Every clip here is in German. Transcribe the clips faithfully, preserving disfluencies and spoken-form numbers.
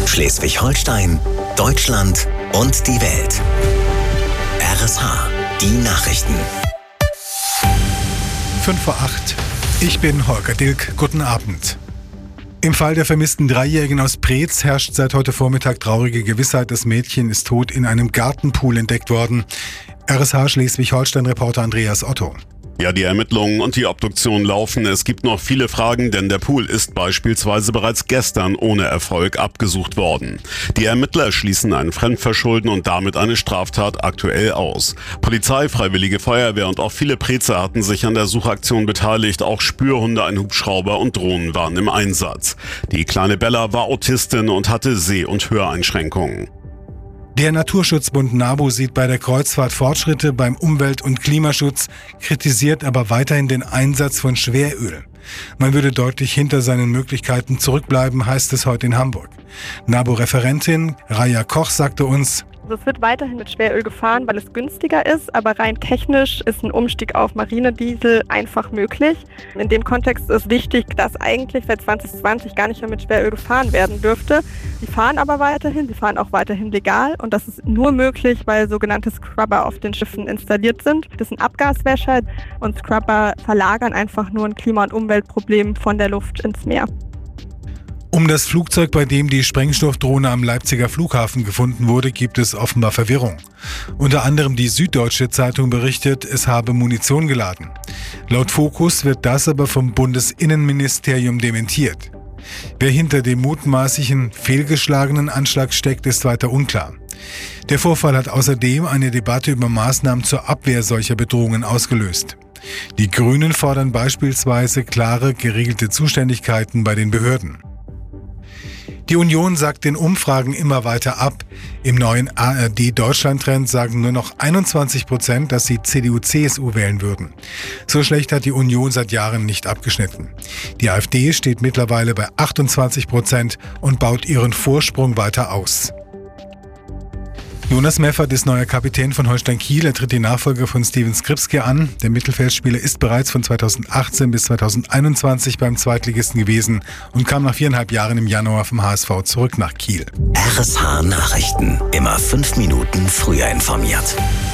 Schleswig-Holstein, Deutschland und die Welt. R S H, die Nachrichten. fünf vor acht. Ich bin Holger Dilk. Guten Abend. Im Fall der vermissten Dreijährigen aus Preetz herrscht seit heute Vormittag traurige Gewissheit. Das Mädchen ist tot in einem Gartenpool entdeckt worden. R S H Schleswig-Holstein-Reporter Andreas Otto. Ja, die Ermittlungen und die Obduktion laufen. Es gibt noch viele Fragen, denn der Pool ist beispielsweise bereits gestern ohne Erfolg abgesucht worden. Die Ermittler schließen ein Fremdverschulden und damit eine Straftat aktuell aus. Polizei, Freiwillige Feuerwehr und auch viele Preetzer hatten sich an der Suchaktion beteiligt. Auch Spürhunde, ein Hubschrauber und Drohnen waren im Einsatz. Die kleine Bella war Autistin und hatte Seh- und Höreinschränkungen. Der Naturschutzbund NABU sieht bei der Kreuzfahrt Fortschritte beim Umwelt- und Klimaschutz, kritisiert aber weiterhin den Einsatz von Schweröl. Man würde deutlich hinter seinen Möglichkeiten zurückbleiben, heißt es heute in Hamburg. NABU-Referentin Raja Koch sagte uns: Es wird weiterhin mit Schweröl gefahren, weil es günstiger ist, aber rein technisch ist ein Umstieg auf Marinediesel einfach möglich. In dem Kontext ist wichtig, dass eigentlich seit zwanzig zwanzig gar nicht mehr mit Schweröl gefahren werden dürfte. Sie fahren aber weiterhin, sie fahren auch weiterhin legal und das ist nur möglich, weil sogenannte Scrubber auf den Schiffen installiert sind. Das sind Abgaswäscher und Scrubber verlagern einfach nur ein Klima- und Umweltproblem von der Luft ins Meer. Um das Flugzeug, bei dem die Sprengstoffdrohne am Leipziger Flughafen gefunden wurde, gibt es offenbar Verwirrung. Unter anderem die Süddeutsche Zeitung berichtet, es habe Munition geladen. Laut Focus wird das aber vom Bundesinnenministerium dementiert. Wer hinter dem mutmaßlichen fehlgeschlagenen Anschlag steckt, ist weiter unklar. Der Vorfall hat außerdem eine Debatte über Maßnahmen zur Abwehr solcher Bedrohungen ausgelöst. Die Grünen fordern beispielsweise klare, geregelte Zuständigkeiten bei den Behörden. Die Union sagt den Umfragen immer weiter ab. Im neuen A R D-Deutschland-Trend sagen nur noch einundzwanzig Prozent, dass sie C D U C S U wählen würden. So schlecht hat die Union seit Jahren nicht abgeschnitten. Die AfD steht mittlerweile bei achtundzwanzig Prozent und baut ihren Vorsprung weiter aus. Jonas Meffert ist neuer Kapitän von Holstein Kiel. Er tritt die Nachfolge von Steven Skripski an. Der Mittelfeldspieler ist bereits von zweitausendachtzehn bis zweitausendeinundzwanzig beim Zweitligisten gewesen und kam nach viereinhalb Jahren im Januar vom H S V zurück nach Kiel. R S H Nachrichten. Immer fünf Minuten früher informiert.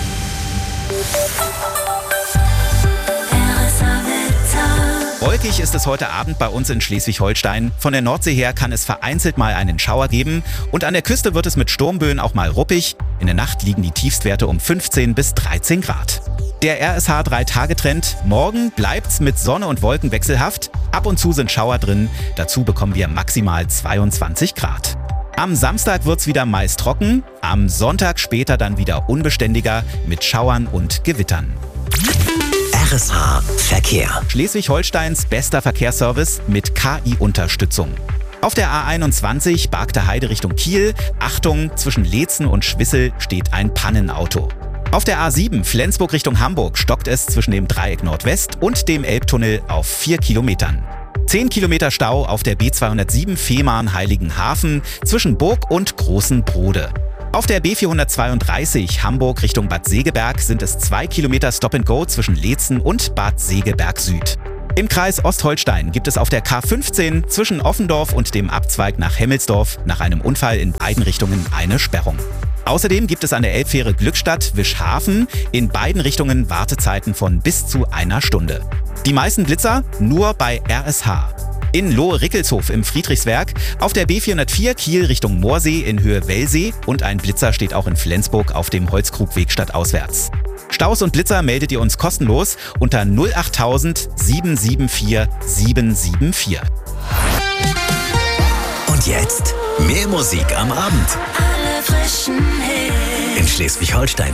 Wolkig ist es heute Abend bei uns in Schleswig-Holstein. Von der Nordsee her kann es vereinzelt mal einen Schauer geben und an der Küste wird es mit Sturmböen auch mal ruppig. In der Nacht liegen die Tiefstwerte um fünfzehn bis dreizehn Grad. Der R S H drei Tage Trend. Morgen bleibt's mit Sonne und Wolken wechselhaft. Ab und zu sind Schauer drin. Dazu bekommen wir maximal zweiundzwanzig Grad. Am Samstag wird's wieder meist trocken. Am Sonntag später dann wieder unbeständiger mit Schauern und Gewittern. R S H Verkehr. Schleswig-Holsteins bester Verkehrsservice mit K I-Unterstützung. Auf der A einundzwanzig Bargter Heide Richtung Kiel. Achtung, zwischen Leetzen und Schwissel steht ein Pannenauto. Auf der A sieben Flensburg Richtung Hamburg stockt es zwischen dem Dreieck Nordwest und dem Elbtunnel auf vier Kilometern. zehn Kilometer Stau auf der B zweihundertsieben Fehmarn-Heiligenhafen zwischen Burg und Großen Brode. Auf der B vierhundertzweiunddreißig Hamburg Richtung Bad Segeberg sind es zwei Kilometer Stop-and-Go zwischen Leetzen und Bad Segeberg Süd. Im Kreis Ostholstein gibt es auf der K fünfzehn zwischen Offendorf und dem Abzweig nach Hemmelsdorf nach einem Unfall in beiden Richtungen eine Sperrung. Außerdem gibt es an der Elbfähre Glückstadt-Wischhafen in beiden Richtungen Wartezeiten von bis zu einer Stunde. Die meisten Blitzer nur bei R S H. In Lohe-Rickelshof im Friedrichswerk, auf der B vierhundertvier Kiel Richtung Moorsee in Höhe Wellsee und ein Blitzer steht auch in Flensburg auf dem Holzkrugweg stadtauswärts. Staus und Blitzer meldet ihr uns kostenlos unter null achttausend sieben sieben vier sieben sieben vier. Und jetzt mehr Musik am Abend. Alle frischen Hits. In Schleswig-Holstein,